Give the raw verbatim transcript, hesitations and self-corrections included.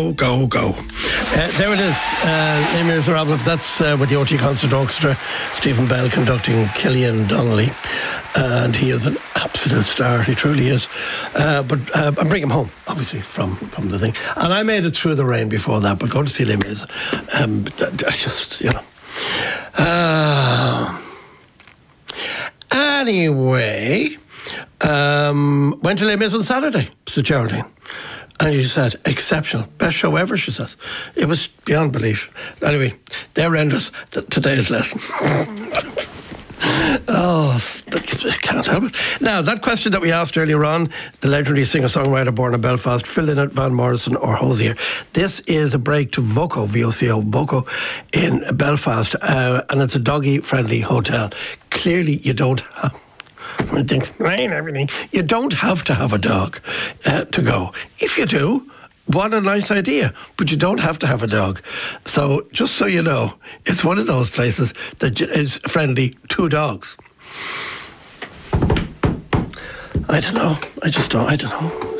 go, go, go. Uh, there it is. Uh, Les Miserables. That's uh, with the O T Concert Orchestra. Stephen Bell conducting Killian Donnelly. And he is an absolute star. He truly is. Uh, but uh, I bring him home, obviously, from, from the thing. And I made it through the rain before that, but going to see Les Mis, um, I just, you know. Uh, anyway, um, went to Les Mis on Saturday, Sir Geraldine. And she said, exceptional. Best show ever, she says. It was beyond belief. Anyway, there renders th- today's lesson. Oh, I can't help it. Now, that question that we asked earlier on, the legendary singer-songwriter born in Belfast, Phil Lynott, Van Morrison or Hosier. This is a break to Voco, V O C O, Voco in Belfast, uh, and it's a doggy-friendly hotel. Clearly, you don't have... I think, rain, everything. You don't have to have a dog uh, to go. If you do, what a nice idea. But you don't have to have a dog. So, just so you know, it's one of those places that is friendly to dogs. I don't know. I just don't. I don't know.